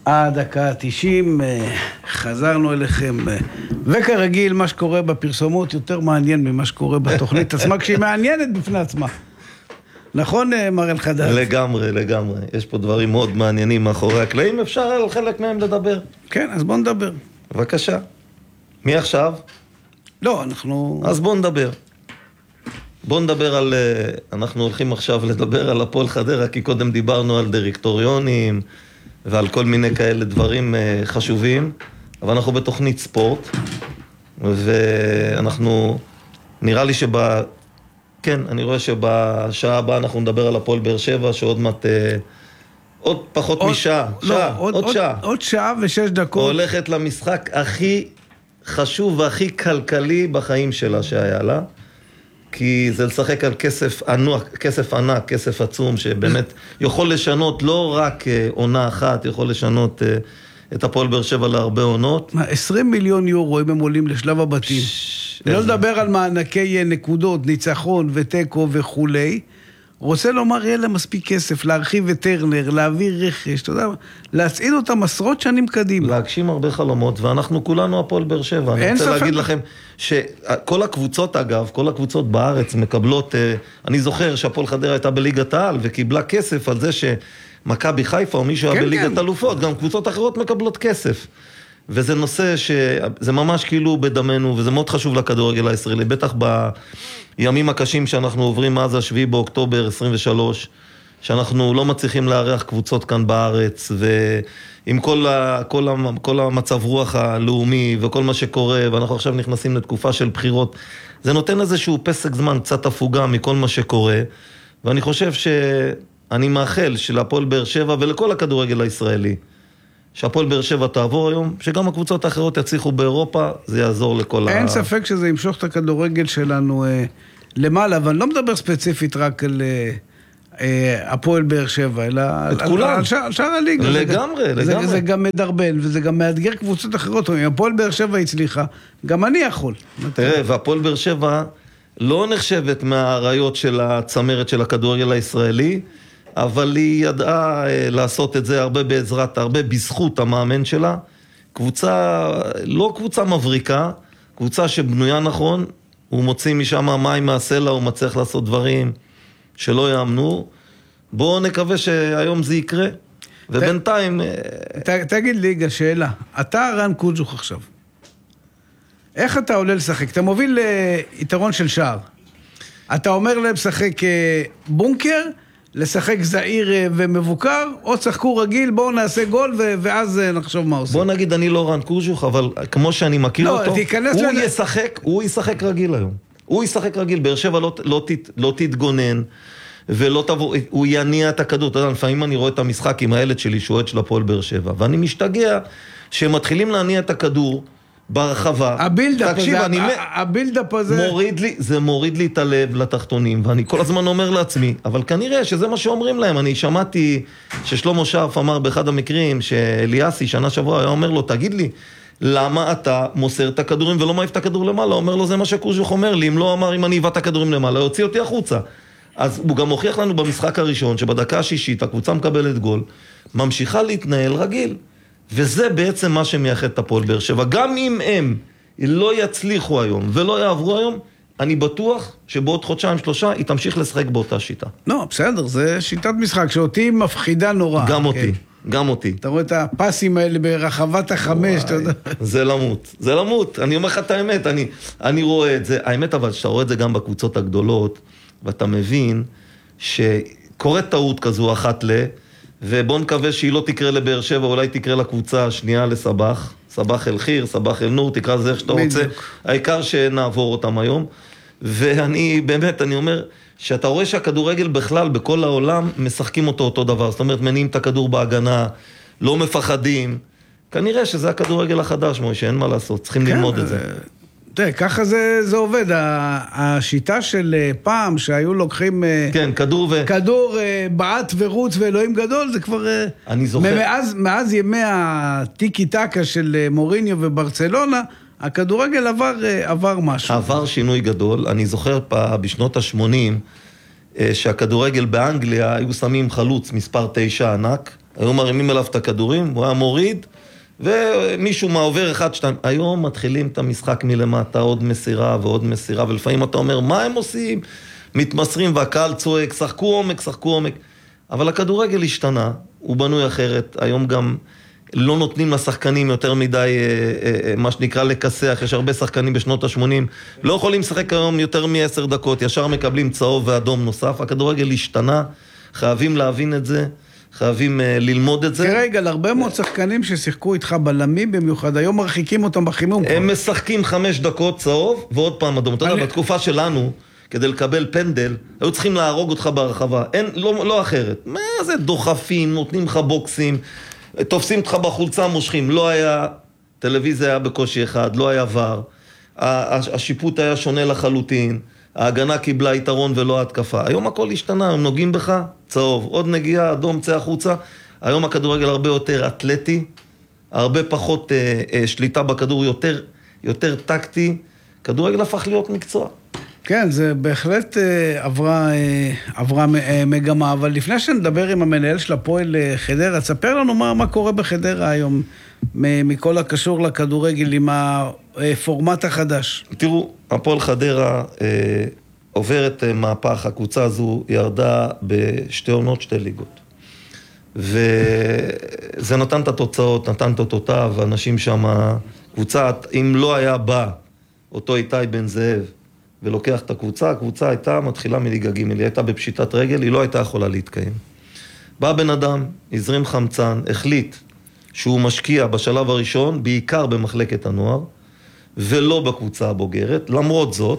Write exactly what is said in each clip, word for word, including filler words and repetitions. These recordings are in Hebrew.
הדקה ה-תשעים, חזרנו אליכם, וכרגיל מה שקורה בפרסומות יותר מעניין ממה שקורה בתוכנית עצמה, כשהיא מעניינת בפני עצמה. נכון, מר אלחדד? לגמרי, לגמרי. יש פה דברים מאוד מעניינים מאחורי הקלעים, אפשר על חלק מהם לדבר. כן, אז בוא נדבר. בבקשה. מי עכשיו? לא, אנחנו... אז בוא נדבר. בוא נדבר על... אנחנו הולכים עכשיו לדבר על הפועל חדרה, כי קודם דיברנו על דירקטוריונים, ועל כל מיני כאלה דברים חשובים, אבל אנחנו בתוכנית ספורט, ואנחנו... נראה לי שב... כן, אני רואה שבשעה הבאה אנחנו נדבר על הפועל באר שבע, שעוד מעט... עוד פחות עוד, משעה. לא, שעה, עוד, עוד, עוד שעה. עוד שעה ושש דקות. הולכת למשחק הכי חשוב והכי כלכלי בחיים שלה שהיה לה, כי זה לשחק על כסף ענק, כסף ענק, כסף עצום, שבאמת יכול לשנות לא רק עונה אחת, יכול לשנות את הפועל באר שבע להרבה עונות. עשרים מיליון יורו אם הם עולים לשלב הבתים. לא לדבר על מענקי נקודות, ניצחון וטקו וכולי. רוצה לומר, יהיה לה מספיק כסף להרחיב את טרנר, להעביר רכש, אתה יודע, להצעיד אותם עשרות שנים קדימה. להגשים הרבה חלומות, ואנחנו כולנו הפועל באר שבע. אני רוצה להגיד לכם שכל הקבוצות, אגב, כל הקבוצות בארץ מקבלות, אני זוכר שהפועל חדרה הייתה בליגת העל, וקיבלה כסף על זה שמכבי חיפה או מישהו היה בליגת אלופות, גם קבוצות אחרות מקבלות כסף. וזה נושא שזה ממש כאילו בדמנו, וזה מאוד חשוב לכדורגל הישראלי, בטח בימים הקשים שאנחנו עוברים מאז השביעי באוקטובר עשרים ושלוש, שאנחנו לא מצליחים לארח קבוצות כאן בארץ, ועם כל, ה, כל, ה, כל המצב רוח הלאומי וכל מה שקורה, ואנחנו עכשיו נכנסים לתקופה של בחירות, זה נותן איזשהו פסק זמן קצת הפוגה מכל מה שקורה, ואני חושב שאני מאחל שלהפועל באר שבע ולכל הכדורגל הישראלי, שהפועל באר שבע תעבור היום, שגם הקבוצות האחרות יצליחו באירופה, זה יעזור לכל ה... אין ספק שזה ימשוך את הכדורגל שלנו אה, למעלה, אבל אני לא מדבר ספציפית רק על אה, הפועל באר שבע, אלא את על, כולם. על, על, שער, על שער הליגה. לגמרי, זה, לגמרי. זה, זה גם מדרבן, וזה גם מאתגר קבוצות אחרות. אם הפועל באר שבע הצליחה, גם אני יכול. תראה, והפועל באר שבע לא נחשבת מהראיות של הצמרת של הכדורגל הישראלי, אבל היא ידעה לעשות את זה הרבה בעזרת, הרבה בזכות המאמן שלה. קבוצה, לא קבוצה מבריקה, קבוצה שבנויה נכון, הוא מוציא משם מים מהסלע, הוא מצליח לעשות דברים שלא יאמנו. בואו נקווה שהיום זה יקרה, ובינתיים... ת, תגיד לי, שאלה, אתה רן קוג'וך עכשיו, איך אתה עולה לשחק? אתה מוביל ליתרון של שער. אתה אומר להם לשחק בונקר, לשחק זעיר ומבוקר, או צחקו רגיל, בואו נעשה גול, ו- ואז נחשוב מה עושים. בוא נגיד, אני לא רן קוז'וך, אבל כמו שאני מכיר לא, אותו, הוא לד... ישחק, הוא ישחק רגיל היום. הוא ישחק רגיל, באר שבע לא, לא, תת, לא תתגונן, ולא תבוא, הוא יניע את הכדור. אתה יודע, לפעמים אני רואה את המשחק עם הילד שלי, שהוא עד של הפועל באר שבע, ואני משתגע שהם מתחילים להניע את הכדור, ברחבה. הבילדאפ הזה, הבילדאפ הזה... מוריד לי, זה מוריד לי את הלב לתחתונים, ואני כל הזמן אומר לעצמי, אבל כנראה שזה מה שאומרים להם. אני שמעתי ששלמה שרף אמר באחד המקרים, שאליאסי שנה שבוע היה אומר לו, תגיד לי, למה אתה מוסר את הכדורים ולא מעיף את הכדור למעלה? אומר לו, זה מה שקוז'וך אומר לי, אם לא אמר, אם אני אבא את הכדורים למעלה, יוציא אותי החוצה. אז הוא גם הוכיח לנו במשחק הראשון, שבדקה השישית הקבוצה מקבלת גול, ממשיכה להתנהל רגיל. וזה בעצם מה שמייחד את הפועל באר שבע. גם אם הם לא יצליחו היום ולא יעברו היום, אני בטוח שבעוד חודשיים שלושה היא תמשיך לשחק באותה שיטה. לא, בסדר, זה שיטת משחק שאותי מפחידה נורא. גם אותי, גם אותי. אתה רואה את הפסים האלה ברחבת החמש, אתה יודע. זה למות, זה למות. אני אומר לך את האמת, אני, אני רואה את זה. האמת אבל שאתה רואה את זה גם בקבוצות הגדולות, ואתה מבין שקורית טעות כזו אחת ל... ובוא נקווה שהיא לא תקרה לבאר שבע, אולי תקרה לקבוצה השנייה לסבח, סבח אל חיר, סבח אל נור, תקרא זה איך שאתה רוצה, העיקר שנעבור אותם היום. ואני באמת, אני אומר, שאתה רואה שהכדורגל בכלל, בכל העולם, משחקים אותו אותו דבר, זאת אומרת, מניעים את הכדור בהגנה, לא מפחדים, כנראה שזה הכדורגל החדש, מוישה, אין מה לעשות, צריכים ללמוד את זה. תראה, ככה זה, זה עובד. השיטה של פעם שהיו לוקחים... כן, כדור ו... כדור, בעט ורוץ ואלוהים גדול, זה כבר... אני זוכר. מאז, מאז ימי הטיקי טקה של מוריניו וברצלונה, הכדורגל עבר, עבר משהו. עבר שינוי גדול. אני זוכר פעם, בשנות ה-שמונים, שהכדורגל באנגליה היו שמים חלוץ מספר תשע ענק, היו מרימים אליו את הכדורים, הוא היה מוריד, ומישהו מעובר אחד, שתיים. היום מתחילים את המשחק מלמטה, עוד מסירה ועוד מסירה, ולפעמים אתה אומר, מה הם עושים? מתמסרים והקהל צועק, שחקו עומק, שחקו עומק. אבל הכדורגל השתנה, הוא בנוי אחרת, היום גם לא נותנים לשחקנים יותר מדי, מה שנקרא לקסח, יש הרבה שחקנים בשנות ה-שמונים, לא יכולים לשחק היום יותר מ-עשר דקות, ישר מקבלים צהוב ואדום נוסף, הכדורגל השתנה, חייבים להבין את זה, חייבים ללמוד את זה. כרגע, להרבה מאוד שחקנים ששיחקו איתך בלמים במיוחד, היום מרחיקים אותם בחימום. הם משחקים חמש דקות צהוב, ועוד פעם אדום. אתה יודע, בתקופה שלנו, כדי לקבל פנדל, היו צריכים להרוג אותך ברחבה. אין, לא, לא אחרת. מה זה? דוחפים, נותנים לך בוקסים, תופסים אותך בחולצה, מושכים. לא היה, טלוויזיה היה בקושי אחד, לא היה ור. השיפוט היה שונה לחלוטין. ההגנה קיבלה יתרון ולא התקפה. היום הכל השתנה, הם נוגעים בך, צהוב. עוד נגיעה, אדום, צא החוצה. היום הכדורגל הרבה יותר אתלטי, הרבה פחות אה, אה, שליטה בכדור, יותר, יותר טקטי. כדורגל הפך להיות מקצוע. כן, זה בהחלט אה, עברה, אה, עברה אה, מגמה, אבל לפני שנדבר עם המנהל של הפועל אה, חדרה, תספר לנו מה, מה קורה בחדרה היום, מכל הקשור לכדורגל עם הפורמט החדש. תראו, הפועל חדרה אה, עוברת אה, מהפך, הקבוצה הזו ירדה בשתי עונות, שתי ליגות. וזה נתן את התוצאות, נתן את אותותיו, ואנשים שם, קבוצה, אם לא היה בא אותו איתי בן זאב, ולוקח את הקבוצה, הקבוצה הייתה מתחילה מליגה ג', היא הייתה בפשיטת רגל, היא לא הייתה יכולה להתקיים. בא בן אדם, הזרים חמצן, החליט שהוא משקיע בשלב הראשון, בעיקר במחלקת הנוער, ולא בקבוצה הבוגרת, למרות זאת,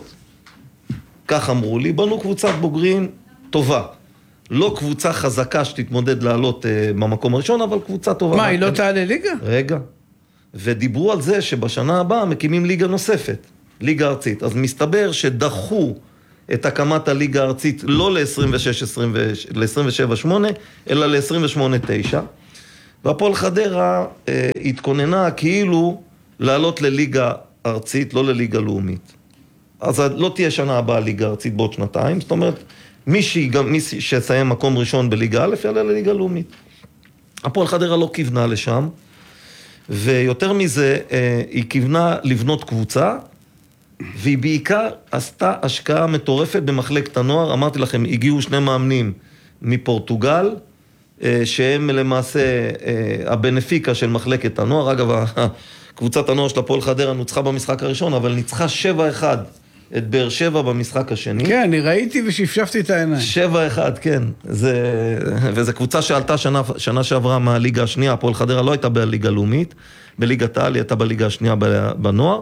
כך אמרו לי, בנו קבוצת בוגרים טובה. לא קבוצה חזקה שתתמודד לעלות uh, במקום הראשון, אבל קבוצה טובה. מה, היא לא תעלה ליגה? רגע. ודיברו על זה שבשנה הבאה מקימים ליגה נוספת. ליגה ארצית. אז מסתבר שדחו את הקמת הליגה הארצית לא ל-עשרים ושש שבע שמונה, אלא ל-עשרים ושמונה תשע. והפועל חדרה אה, התכוננה כאילו לעלות לליגה ארצית, לא לליגה לאומית. אז לא תהיה שנה הבאה ליגה ארצית בעוד שנתיים, זאת אומרת, מי, שיגם, מי שיסיים מקום ראשון בליגה א' יעלה לליגה לאומית. הפועל חדרה לא כיוונה לשם, ויותר מזה, אה, היא כיוונה לבנות קבוצה, והיא בעיקר עשתה השקעה מטורפת במחלקת הנוער. אמרתי לכם, הגיעו שני מאמנים מפורטוגל, שהם למעשה הבנפיקה של מחלקת הנוער. אגב, קבוצת הנוער של הפועל חדרה נוצחה במשחק הראשון, אבל ניצחה שבע אחד את באר שבע במשחק השני. כן, אני ראיתי ושפשפתי את העיניים. שבע אחד, כן. זה, וזו קבוצה שעלתה שנה, שנה שעברה מהליגה השנייה. הפועל חדרה לא הייתה בליגה לאומית, בליגת העל, היא הייתה בליגה השנייה בנוער.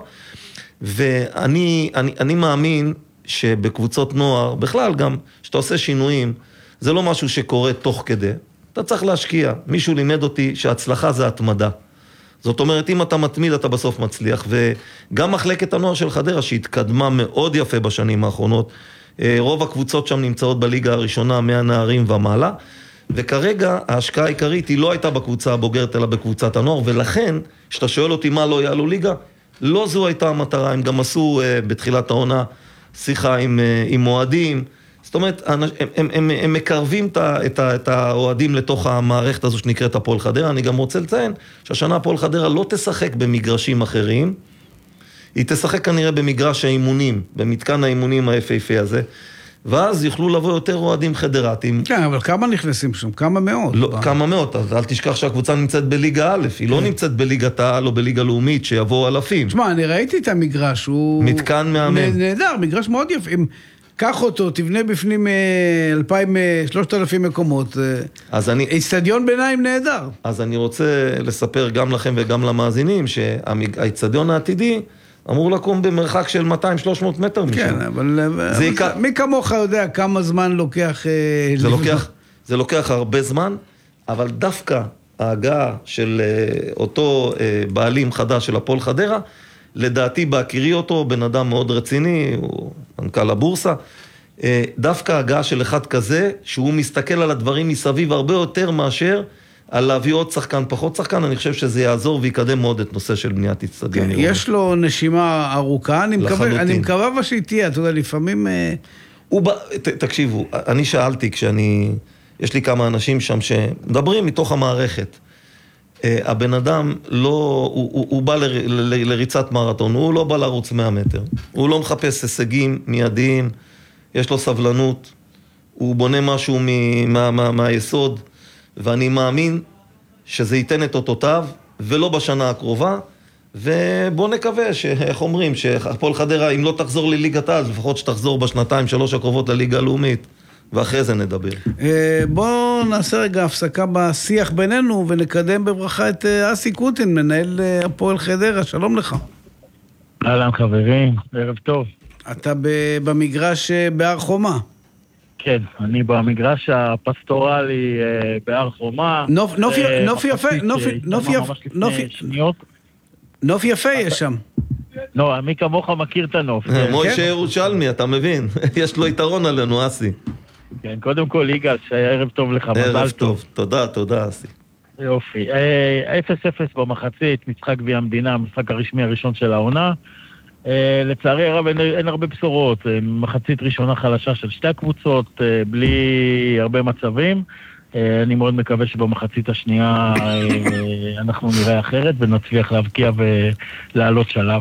ואני אני, אני מאמין שבקבוצות נוער, בכלל גם, שאתה עושה שינויים, זה לא משהו שקורה תוך כדי. אתה צריך להשקיע. מישהו לימד אותי שההצלחה זה התמדה. זאת אומרת, אם אתה מתמיד, אתה בסוף מצליח. וגם מחלקת הנוער של חדרה, שהתקדמה מאוד יפה בשנים האחרונות, רוב הקבוצות שם נמצאות בליגה הראשונה, מהנערים ומעלה, וכרגע ההשקעה העיקרית היא לא הייתה בקבוצה הבוגרת, אלא בקבוצת הנוער, ולכן, שאתה שואל אותי מה לא יעלו ליגה, לא זו הייתה המטרה, הם גם עשו uh, בתחילת העונה שיחה עם, uh, עם אוהדים, זאת אומרת, הם, הם, הם, הם מקרבים את, את, את האוהדים לתוך המערכת הזו שנקראת הפועל חדרה. אני גם רוצה לציין שהשנה הפועל חדרה לא תשחק במגרשים אחרים, היא תשחק כנראה במגרש האימונים, במתקן האימונים היפהפה הזה, ואז יוכלו לבוא יותר אוהדים חדרתיים. כן, אבל כמה נכנסים שם? כמה מאות? לא, כמה מאות, אז אל תשכח שהקבוצה נמצאת בליגה א', היא לא נמצאת בליגת העל או בליגה לאומית, שיבואו אלפים. תשמע, אני ראיתי את המגרש, הוא... מתקן מאמן. נהדר, מגרש מאוד יפה. אם קח אותו, תבנה בפנים אלפיים, שלושת אלפים מקומות. אז אני... אצטדיון ביניים נהדר. אז אני רוצה לספר גם לכם וגם למאזינים, שהאצטדיון העתידי, אמור לקום במרחק של מאתיים שלוש מאות מטר משם. כן, אבל מי כמוך יודע כמה זמן לוקח... זה לוקח, זה לוקח הרבה זמן, אבל דווקא ההגעה של אותו בעלים חדש של הפועל חדרה, לדעתי בהכירי אותו, בן אדם מאוד רציני, הוא מנכ"ל הבורסה, דווקא ההגעה של אחד כזה, שהוא מסתכל על הדברים מסביב הרבה יותר מאשר על להביא עוד שחקן, פחות שחקן, אני חושב שזה יעזור ויקדם מאוד את נושא של בניית אצטדיון. יש לו נשימה ארוכה, אני מקווה, אני מקווה שהיא תהיה, אתה יודע, לפעמים... תקשיבו, אני שאלתי כשאני יש לי כמה אנשים שם שמדברים מתוך המערכת. הבן אדם לא, הוא, הוא, הוא בא ל, ל, לריצת מרתון, הוא לא בא לרוץ מאה מטר, הוא לא מחפש הישגים מיידיים, יש לו סבלנות, הוא בונה משהו מה, מה, מה, מהיסוד, ואני מאמין שזה ייתן את אותותיו, ולא בשנה הקרובה, ובוא נקווה, איך אומרים, שהפועל חדרה, אם לא תחזור לליגת העל, לפחות שתחזור בשנתיים, שלוש הקרובות לליגה הלאומית, ואחרי זה נדבר. בואו נעשה רגע הפסקה בשיח בינינו, ונקדם בברכה את אסי קוטין, מנהל הפועל חדרה, שלום לך. אהלן חברים, ערב טוב. אתה במגרש בהר חומה. כן, אני במגרש הפסטורלי בהר חומה. נוף, נוף, נוף יפה, נוף, נוף יפה, נוף, נוף יפה יש שם. לא, מי כמוך מכיר את הנוף. מוישה ירושלמי, אתה מבין? יש לו יתרון עלינו, אסי. כן, קודם כל, יגאל, ערב טוב לך, מזל טוב. ערב טוב, תודה, תודה, אסי. יופי. אפס אפס במחצית, משחק גביע המדינה, המשחק הרשמי הראשון של העונה. לצערי הרב אין הרבה בשורות, מחצית ראשונה חלשה של שתי הקבוצות, בלי הרבה מצבים. אני מאוד מקווה שבמחצית השנייה אנחנו נראה אחרת ונצליח להבקיע ולעלות שלב.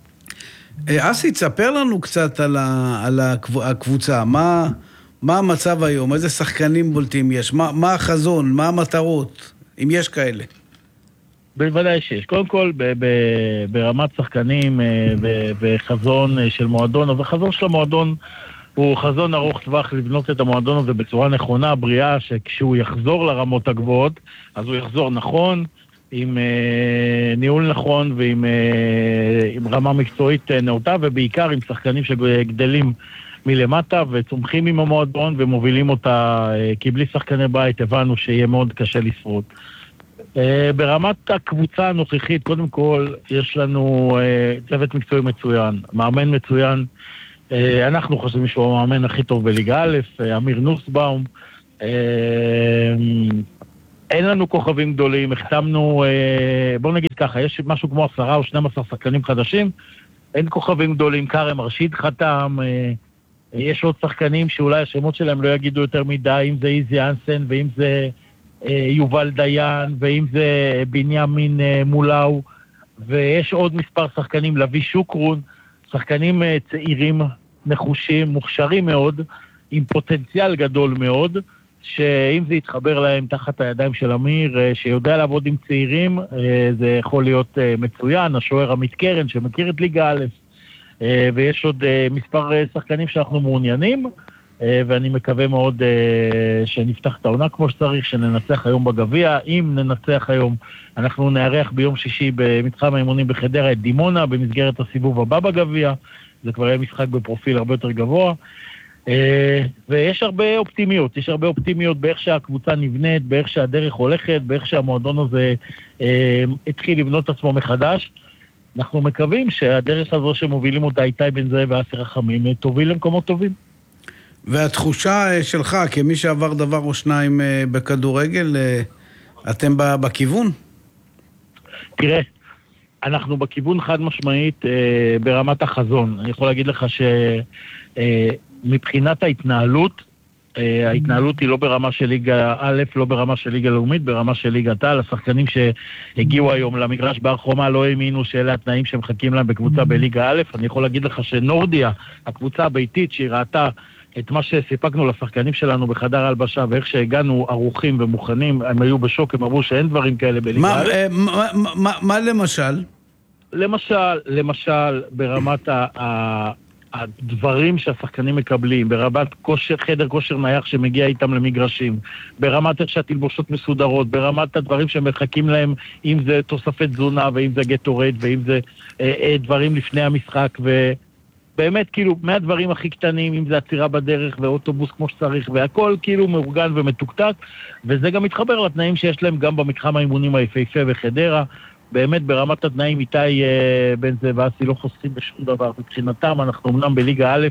אסי, תספר לנו קצת על, ה, על הקבוצה, מה, מה המצב היום, איזה שחקנים בולטים יש, מה, מה החזון, מה המטרות, אם יש כאלה. בוודאי שיש. קודם כל, ב- ב- ברמת שחקנים ו- וחזון של מועדון, אבל חזון של המועדון הוא חזון ארוך טווח לבנות את המועדון הזה בצורה נכונה, בריאה, שכשהוא יחזור לרמות הגבוהות, אז הוא יחזור נכון, עם אה, ניהול נכון ועם אה, עם רמה מקצועית אה, נאותה, ובעיקר עם שחקנים שגדלים מלמטה וצומחים עם המועדון ומובילים אותה, אה, כי בלי שחקני בית הבנו שיהיה מאוד קשה לשרוד. אה, ברמת הקבוצה הנוכחית, קודם כל, יש לנו אה, צוות מקצועי מצוין, מאמן מצוין, אה, אנחנו חושבים שהוא המאמן הכי טוב בליגה א', אה, אמיר נוסבאום, אה, אין לנו כוכבים גדולים, החתמנו, בואו נגיד ככה, יש משהו כמו עשרה או שנים עשר שחקנים חדשים, אין כוכבים גדולים, קרם ארשיד חתם, יש עוד שחקנים שאולי השמות שלהם לא יגידו יותר מדי, אם זה איזי אנסן, ואם זה יובל דיין, ואם זה בנימין מולאו, ויש עוד מספר שחקנים, לוי שוקרון, שחקנים צעירים, נחושים, מוכשרים מאוד, עם פוטנציאל גדול מאוד, שאם זה יתחבר להם תחת הידיים של אמיר, שיודע לעבוד עם צעירים, זה יכול להיות מצוין, השוער עמית קרן שמכיר את ליגה א', ויש עוד מספר שחקנים שאנחנו מעוניינים, ואני מקווה מאוד שנפתח את העונה כמו שצריך, שננצח היום בגביע. אם ננצח היום, אנחנו נארח ביום שישי במתחם האימונים בחדרה את דימונה, במסגרת הסיבוב הבא בגביע, זה כבר יהיה משחק בפרופיל הרבה יותר גבוה, ויש הרבה אופטימיות, יש הרבה אופטימיות באיך שהקבוצה נבנית, באיך שהדרך הולכת, באיך שהמועדון הזה התחיל לבנות עצמו מחדש. אנחנו מקווים שהדרך הזו שמובילים אותה איתי בן זאב ואסי רחמים תוביל למקומות טובים. והתחושה שלך, כמי שעבר דבר או שניים בכדורגל, אתם בכיוון? תראה, אנחנו בכיוון חד משמעית ברמת החזון. אני יכול להגיד לך ש... מבחינת ההתנהלות, ההתנהלות היא לא ברמה של ליגה א', לא ברמה של ליגה לאומית, ברמה של ליגת העל. השחקנים שהגיעו היום למגרש בהר חומה לא האמינו שאלה התנאים שמחכים להם בקבוצה בליגה א'. אני יכול להגיד לך שנורדיה, הקבוצה הביתית שהיא ראתה את מה שסיפקנו לשחקנים שלנו בחדר ההלבשה, ואיך שהגענו ערוכים ומוכנים, הם היו בשוק, הם אמרו שאין דברים כאלה בליגה א'. מה למשל? למשל, למשל, ברמת ה... הדברים שהשחקנים מקבלים, ברמת כושר, חדר כושר נייח שמגיע איתם למגרשים, ברמת איך שהתלבושות מסודרות, ברמת הדברים שמחכים להם, אם זה תוספי תזונה, ואם זה גטורייד, ואם זה אה, אה, דברים לפני המשחק, ובאמת כאילו מהדברים הכי קטנים, אם זה עצירה בדרך ואוטובוס כמו שצריך, והכל כאילו מאורגן ומתוקתק, וזה גם מתחבר לתנאים שיש להם גם במתחם האימונים היפהפה בחדרה. באמת ברמת התנאים איתי בן זאב ואסי לא חוסכים בשום דבר מבחינתם. אנחנו אמנם בליגה א',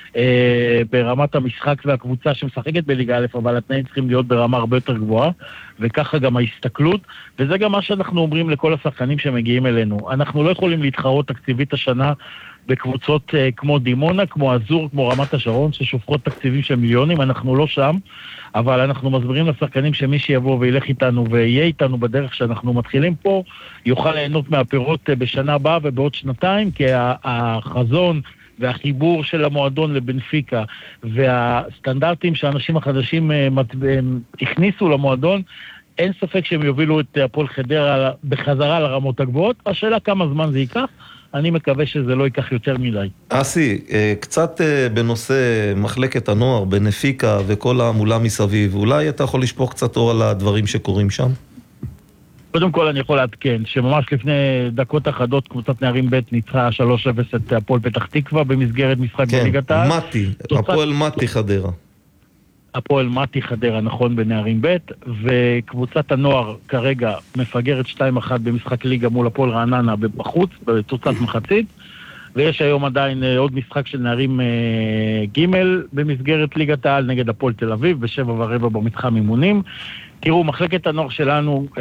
אה, ברמת המשחק והקבוצה שמשחקת בליגה א', אבל התנאים צריכים להיות ברמה הרבה יותר גבוהה, וככה גם ההסתכלות, וזה גם מה שאנחנו אומרים לכל השחקנים שמגיעים אלינו. אנחנו לא יכולים להתחרות תקציבית השנה בקבוצות אה, כמו דימונה, כמו אזור, כמו רמת השרון, ששופכות תקציבים של מיליונים, אנחנו לא שם, אבל אנחנו מסבירים לשחקנים שמי שיבוא וילך איתנו ויהיה איתנו בדרך שאנחנו מתחילים פה, יוכל ליהנות מהפירות בשנה הבאה ובעוד שנתיים, כי החזון והחיבור של המועדון לבנפיקה והסטנדרטים שהאנשים החדשים הכניסו למועדון, אין ספק שהם יובילו את הפועל חדרה בחזרה לרמות הגבוהות. השאלה כמה זמן זה ייקח, אני מקווה שזה לא ייקח יותר מדי. אסי, קצת בנושא מחלקת הנוער, בנפיקה וכל המולה מסביב, אולי אתה יכול לשפוך קצת אור על הדברים שקורים שם? קודם כל אני יכול לעדכן, שממש לפני דקות אחדות קבוצת נערים ב' ניצחה שלוש אפס את הפועל פתח תקווה במסגרת משחק בליגת העל. כן, מתי, הפועל מתי חדרה. הפועל מתי חדרה, נכון, בנערים ב', וקבוצת הנוער כרגע מפגרת שתיים אחת במשחק ליגה מול הפועל רעננה בחוץ, בתוצאת מחצית, ויש היום עדיין עוד משחק של נערים ג' במסגרת ליגת העל נגד הפועל תל אביב, בשבע ורבע במתחם אימונים. תראו, מחלקת הנוער שלנו אה,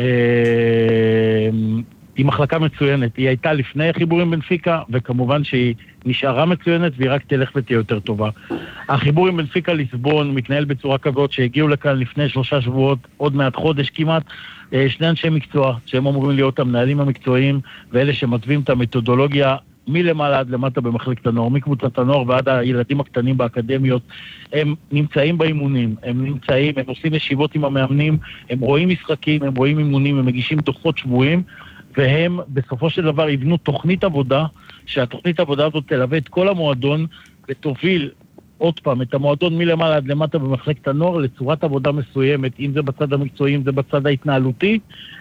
היא מחלקה מצוינת. היא הייתה לפני החיבורים בנפיקה, וכמובן שהיא נשארה מצוינת, והיא רק תלך ותהיה יותר טובה. החיבור עם בנפיקה ליסבון מתנהל בצורה כזאת, שהגיעו לכאן לפני שלושה שבועות, עוד מעט חודש כמעט, אה, שני אנשי מקצוע, שהם אמורים להיות המנהלים המקצועיים, ואלה שמתווים את המתודולוגיה, מלמעלה עד למטה במחלקת הנוער, מקבוצת הנוער ועד הילדים הקטנים באקדמיות, הם נמצאים באימונים, הם נמצאים, הם עושים ישיבות עם המאמנים, הם רואים משחקים, הם רואים אימונים, הם מגישים דוחות שבועים, והם בסופו של דבר יבנו תוכנית עבודה, שהתוכנית עבודה הזאת תלווה את כל המועדון, ותוביל עוד פעם את המועדון מלמעלה עד למטה במחלקת הנוער, לצורת עבודה מסוימת, אם זה בצד המקצועי, אם זה בצד ההתנהלותי,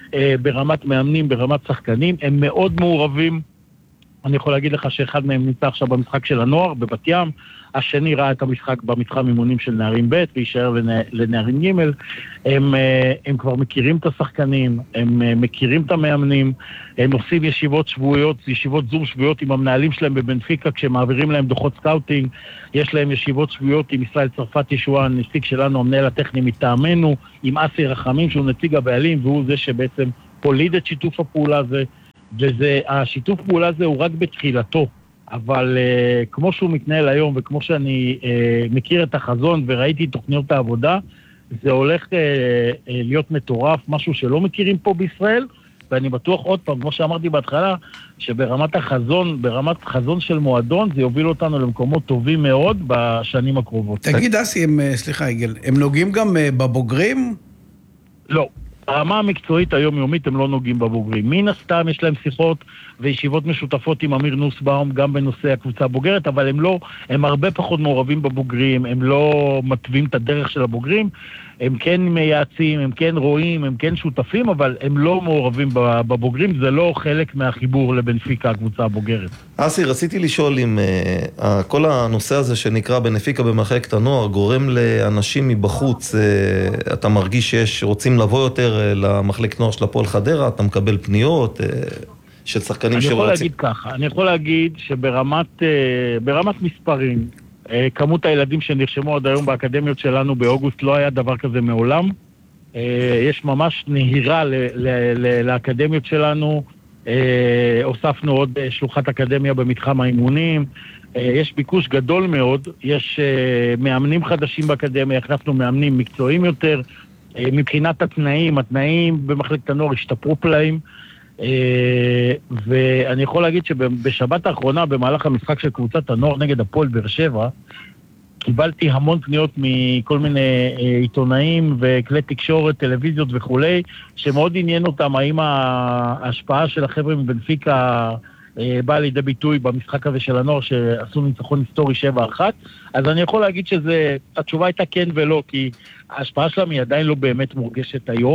ברמת מאמנים, ברמת שחקנים, הם מאוד מעורבים. אני יכול להגיד לך שאחד מהם נמצא עכשיו במשחק של הנוער, בבת ים, השני ראה את המשחק במתחם אימונים של נערים ב' וישאר לנערים ג'. הם, הם כבר מכירים את השחקנים, הם מכירים את המאמנים, הם עושים ישיבות שבועיות, ישיבות זום שבועיות עם המנהלים שלהם בבנפיקה, כשמעבירים להם דוחות סקאוטינג, יש להם ישיבות שבועיות עם ישראל צרפת ישועה, הנציג שלנו, המנהל הטכני מטעמנו, עם אסי רחמים, שהוא נציג הבעלים, והוא זה שבעצם הוליד את שיתוף הפעולה הזה, וזה, השיתוף פעולה הזה הוא רק בתחילתו, אבל uh, כמו שהוא מתנהל היום, וכמו שאני uh, מכיר את החזון וראיתי את תוכניות העבודה, זה הולך uh, uh, להיות מטורף, משהו שלא מכירים פה בישראל, ואני בטוח עוד פעם, כמו שאמרתי בהתחלה, שברמת החזון, ברמת חזון של מועדון, זה יוביל אותנו למקומות טובים מאוד בשנים הקרובות. תגיד, אסי, הם, סליחה, יגל, הם נוגעים גם uh, בבוגרים? לא. ברמה המקצועית היומיומית הם לא נוגעים בבוגרים. מן הסתם יש להם שיחות וישיבות משותפות עם אמיר נוסבאום, גם בנושא הקבוצה הבוגרת, אבל הם לא, הם הרבה פחות מעורבים בבוגרים, הם לא מתווים את הדרך של הבוגרים, הם כן מייעצים, הם כן רואים, הם כן שותפים, אבל הם לא מעורבים בבוגרים, זה לא חלק מהחיבור לבנפיקה, הקבוצה הבוגרת. אסי, רציתי לשאול אם uh, כל הנושא הזה שנקרא בנפיקה במחלקת הנוער, גורם לאנשים מבחוץ, uh, אתה מרגיש שיש, רוצים לבוא יותר uh, למחלקת נוער של הפועל חדרה, אתה מקבל פניות uh, של שחקנים שרוצים... אני יכול להגיד ככה, אני יכול להגיד שברמת uh, ברמת מספרים, כמות הילדים שנרשמו עד היום באקדמיות שלנו באוגוסט לא היה דבר כזה מעולם. יש ממש נהירה לאקדמיות שלנו, הוספנו עוד שלוחת אקדמיה במתחם האימונים, יש ביקוש גדול מאוד, יש מאמנים חדשים באקדמיה, הכנסנו מאמנים מקצועיים יותר, מבחינת התנאים, התנאים במחלקת הנוער השתפרו פלאים, ואני יכול להגיד שבשבת האחרונה במהלך המשחק של קבוצת הנוער נגד הפועל באר שבע קיבלתי המון פניות מכל מיני עיתונאים וכלי תקשורת, טלוויזיות וכולי, שמאוד עניין אותם האם ההשפעה של החבר'ה מבנפיקה באה לידי ביטוי במשחק הזה של הנוער שעשו ניצחון היסטורי שבע אחת. אז אני יכול להגיד שהתשובה הייתה כן ולא, כי ההשפעה שלהם היא עדיין לא באמת מורגשת היום,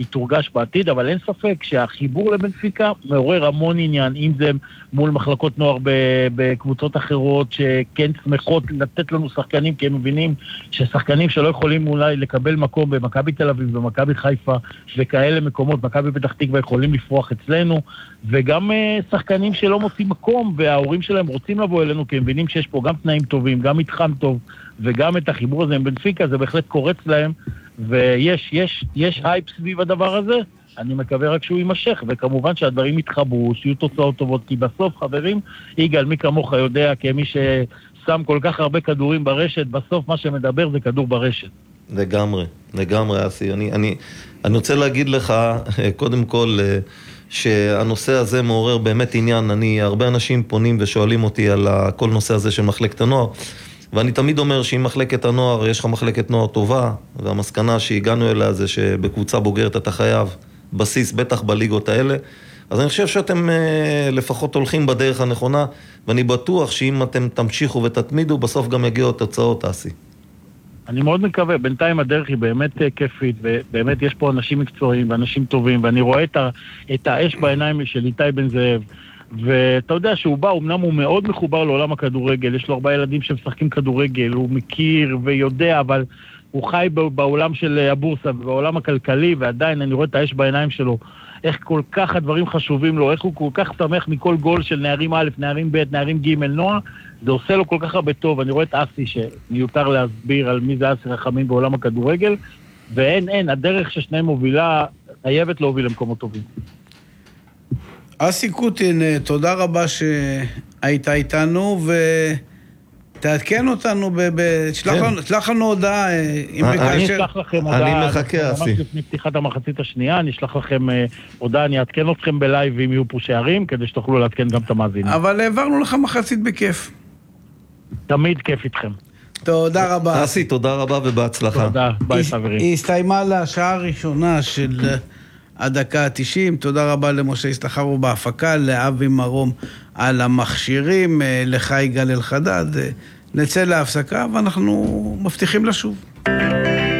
היא תורגש בעתיד, אבל אין ספק שהחיבור לבנפיקה מעורר המון עניין, אם זה מול מחלקות נוער בקבוצות אחרות, שכן שמחות לתת לנו שחקנים, כי הם מבינים ששחקנים שלא יכולים אולי לקבל מקום במכבי תל אביב, במכבי חיפה, וכאלה מקומות, מכבי פתח תקווה יכולים לפרוח אצלנו, וגם שחקנים שלא מוצאים מקום, וההורים שלהם רוצים לבוא אלינו, כי הם מבינים שיש פה גם תנאים טובים, גם מתחם טוב, וגם את החיבור הזה עם בנפיקה, זה בהחלט קורץ להם, ויש יש, יש הייפ סביב הדבר הזה, אני מקווה רק שהוא יימשך, וכמובן שהדברים יתחברו, שיהיו תוצאות טובות, כי בסוף, חברים, יגאל, מי כמוך יודע, כמי ששם כל כך הרבה כדורים ברשת, בסוף מה שמדבר זה כדור ברשת. לגמרי, לגמרי, אסי. אני, אני, אני רוצה להגיד לך, קודם כל, שהנושא הזה מעורר באמת עניין. אני, הרבה אנשים פונים ושואלים אותי על כל נושא הזה של מחלקת הנוער, ואני תמיד אומר שאם מחלקת הנוער, יש לך מחלקת נוער טובה, והמסקנה שהגענו אליה זה שבקבוצה בוגרת אתה חייב בסיס, בטח בליגות האלה, אז אני חושב שאתם לפחות הולכים בדרך הנכונה, ואני בטוח שאם אתם תמשיכו ותתמידו, בסוף גם יגיעו התוצאות, אסי. אני מאוד מקווה, בינתיים הדרך היא באמת כיפית, ובאמת יש פה אנשים מקצועיים ואנשים טובים, ואני רואה את, ה, את האש בעיניים של איתי בן זאב, ואתה יודע שהוא בא, אמנם הוא מאוד מחובר לעולם הכדורגל, יש לו ארבעה ילדים שמשחקים כדורגל, הוא מכיר ויודע, אבל הוא חי בעולם של הבורסה ובעולם הכלכלי, ועדיין אני רואה את האש בעיניים שלו, איך כל כך הדברים חשובים לו, איך הוא כל כך שמח מכל גול של נערים א', נערים ב', נערים ג', נועה, זה עושה לו כל כך הרבה טוב. אני רואה את אסי שמיותר להסביר על מי זה אסי רחמים בעולם הכדורגל, ואין, אין, הדרך ששניהם מובילה, חייבת להוביל למקומות טובים. אסי קוטין, תודה רבה שהיית איתנו, ותעדכן אותנו, תשלח לנו הודעה. אני אשלח לכם הודעה. אני מחכה, אסי. לפני פתיחת המחצית השנייה, אני אשלח לכם הודעה, אני אעדכן אתכם בלייב אם יהיו פה שערים, כדי שתוכלו לעדכן גם את המאזינים. אבל העברנו לך מחצית בכיף. תמיד כיף איתכם. תודה רבה. אסי, תודה רבה ובהצלחה. תודה, ביי חברים. היא הסתיימה לשעה הראשונה של הדקה ה-תשעים. תודה רבה למשה הסתחרו בהפקה, לאבי מרום על המכשירים, לך יגאל אלחדד. נצא להפסקה ואנחנו מבטיחים לשוב.